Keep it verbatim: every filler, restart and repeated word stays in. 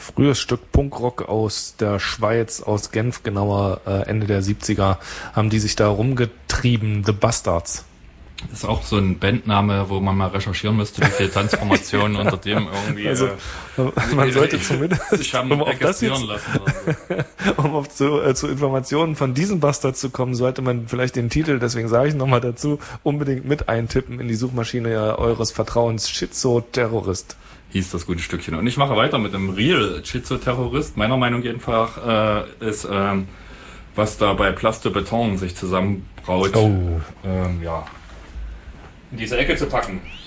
frühes Stück Punkrock aus der Schweiz, aus Genf genauer, äh, Ende der siebziger, haben die sich da rumgetrieben, The Bastards. Das ist auch so ein Bandname, wo man mal recherchieren müsste, wie viele Transformationen unter dem irgendwie... Also, äh, man sollte zumindest, sich haben um auf das jetzt, lassen. So. um auf zu, äh, zu Informationen von diesen Bastards zu kommen, sollte man vielleicht den Titel, deswegen sage ich nochmal dazu, unbedingt mit eintippen in die Suchmaschine eures Vertrauens, Schizo-Terrorist. Hieß das gute Stückchen. Und ich mache weiter mit einem Real Schizo-Terrorist. Meiner Meinung jedenfalls äh, ist, ähm, was da bei Place de Beton sich zusammenbraut, oh. ähm, ja, in diese Ecke zu packen.